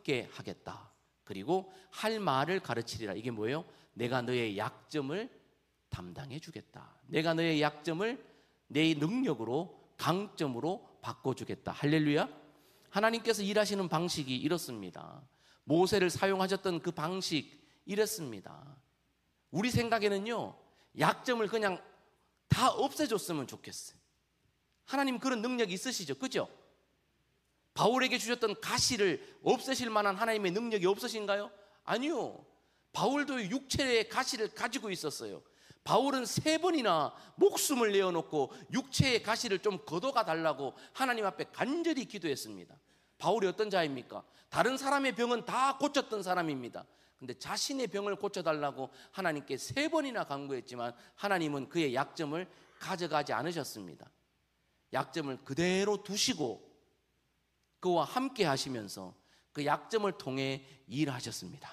없게 하겠다. 그리고 할 말을 가르치리라. 이게 뭐예요? 내가 너의 약점을 담당해 주겠다. 내가 너의 약점을 내 능력으로, 강점으로 바꿔주겠다. 할렐루야. 하나님께서 일하시는 방식이 이렇습니다. 모세를 사용하셨던 그 방식 이랬습니다. 우리 생각에는요, 약점을 그냥 다 없애줬으면 좋겠어요. 하나님 그런 능력이 있으시죠? 그죠? 바울에게 주셨던 가시를 없애실 만한 하나님의 능력이 없으신가요? 아니요. 바울도 육체의 가시를 가지고 있었어요. 바울은 3번이나 목숨을 내어놓고 육체의 가시를 좀 걷어가 달라고 하나님 앞에 간절히 기도했습니다. 바울이 어떤 자입니까? 다른 사람의 병은 다 고쳤던 사람입니다. 근데 자신의 병을 고쳐달라고 하나님께 3번이나 간구했지만 하나님은 그의 약점을 가져가지 않으셨습니다. 약점을 그대로 두시고 그와 함께 하시면서 그 약점을 통해 일하셨습니다.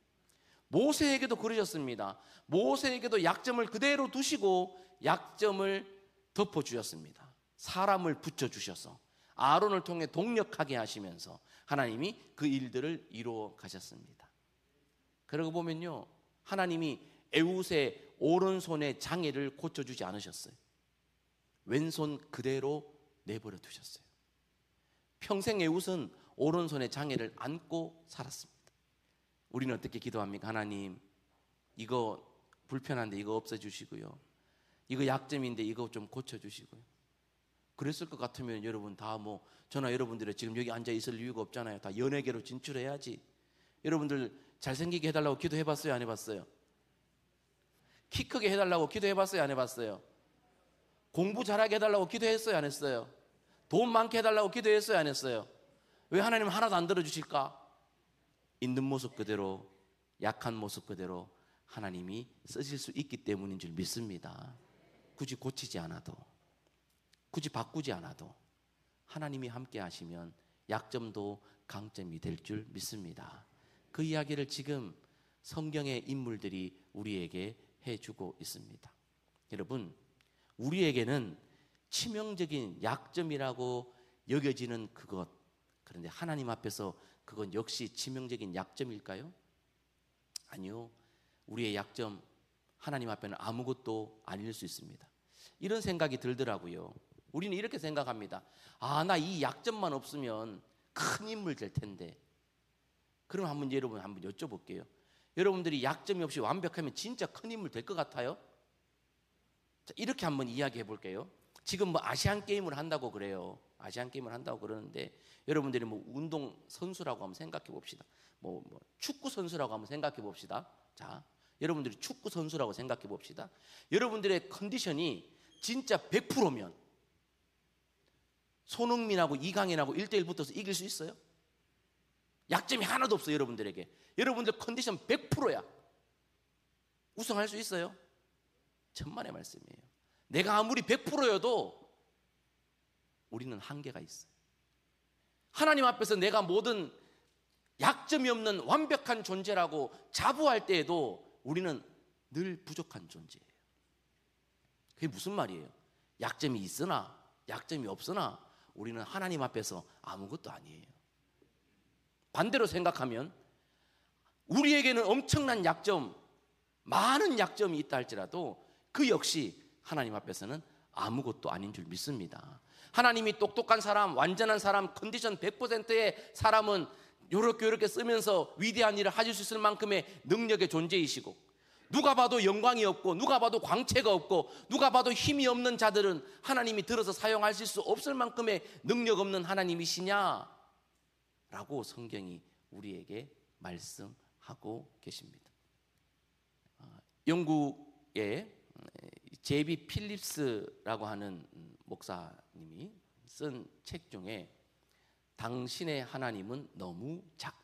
모세에게도 그러셨습니다. 모세에게도 약점을 그대로 두시고 약점을 덮어주셨습니다. 사람을 붙여주셔서 아론을 통해 동력하게 하시면서 하나님이 그 일들을 이루어 가셨습니다. 그러고 보면요, 하나님이 에훗의 오른손의 장애를 고쳐주지 않으셨어요. 왼손 그대로 내버려 두셨어요. 평생 에훗은 오른손의 장애를 안고 살았습니다. 우리는 어떻게 기도합니까? 하나님, 이거 불편한데 이거 없애주시고요, 이거 약점인데 이거 좀 고쳐주시고요. 그랬을 것 같으면 여러분 다 저나 여러분들이 지금 여기 앉아 있을 이유가 없잖아요. 다 연예계로 진출해야지. 여러분들 잘생기게 해달라고 기도해봤어요? 안 해봤어요? 키 크게 해달라고 기도해봤어요? 안 해봤어요? 공부 잘하게 해달라고 기도했어요? 안 했어요? 돈 많게 해달라고 기도했어요? 안 했어요? 왜 하나님은 하나도 안 들어주실까? 있는 모습 그대로, 약한 모습 그대로 하나님이 쓰실 수 있기 때문인 줄 믿습니다. 굳이 고치지 않아도, 굳이 바꾸지 않아도 하나님이 함께 하시면 약점도 강점이 될 줄 믿습니다. 그 이야기를 지금 성경의 인물들이 우리에게 해주고 있습니다. 여러분, 우리에게는 치명적인 약점이라고 여겨지는 그것, 그런데 하나님 앞에서 그건 역시 치명적인 약점일까요? 아니요. 우리의 약점, 하나님 앞에는 아무것도 아닐 수 있습니다. 이런 생각이 들더라고요. 우리는 이렇게 생각합니다. 나 이 약점만 없으면 큰 인물 될 텐데. 그럼 여러분 한번 여쭤볼게요. 여러분들이 약점이 없이 완벽하면 진짜 큰 인물 될 것 같아요? 자, 이렇게 한번 이야기해 볼게요. 지금 아시안 게임을 한다고 그래요. 아시안 게임을 한다고 그러는데 여러분들이 운동 선수라고 한번 생각해 봅시다. 축구 선수라고 한번 생각해 봅시다. 자, 여러분들이 축구 선수라고 생각해 봅시다. 여러분들의 컨디션이 진짜 100%면 손흥민하고 이강인하고 1대1 붙어서 이길 수 있어요? 약점이 하나도 없어요. 여러분들에게. 여러분들 컨디션 100%야. 우승할 수 있어요? 천만의 말씀이에요. 내가 아무리 100%여도 우리는 한계가 있어요. 하나님 앞에서 내가 모든 약점이 없는 완벽한 존재라고 자부할 때에도 우리는 늘 부족한 존재예요. 그게 무슨 말이에요? 약점이 있으나 약점이 없으나 우리는 하나님 앞에서 아무것도 아니에요. 반대로 생각하면 우리에게는 엄청난 약점, 많은 약점이 있다 할지라도 그 역시 하나님 앞에서는 아무것도 아닌 줄 믿습니다. 하나님이 똑똑한 사람, 완전한 사람, 컨디션 100%의 사람은 요렇게 쓰면서 위대한 일을 하실 수 있을 만큼의 능력의 존재이시고, 누가 봐도 영광이 없고 누가 봐도 광채가 없고 누가 봐도 힘이 없는 자들은 하나님이 들어서 사용하실 수 없을 만큼의 능력 없는 하나님이시냐? 라고 성경이 우리에게 말씀하고 계십니다. 영국의 제비 필립스라고 하는 목사님이 쓴 책 중에 당신의 하나님은 너무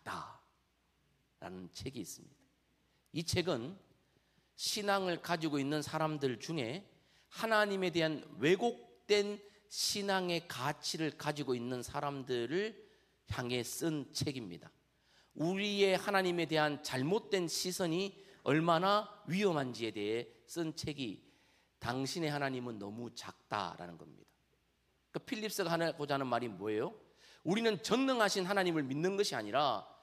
작다라는 책이 있습니다. 이 책은 신앙을 가지고 있는 사람들 중에 하나님에 대한 왜곡된 신앙의 가치를 가지고 있는 사람들을 향해 쓴 책입니다. 우리의 하나님에 대한 잘못된 시선이 얼마나 위험한지에 대해 쓴 책이 당신의 하나님은 너무 작다라는 겁니다. 그러니까 필립스가 하고자 하는 말이 뭐예요? 우리는 전능하신 하나님을 믿는 것이 아니라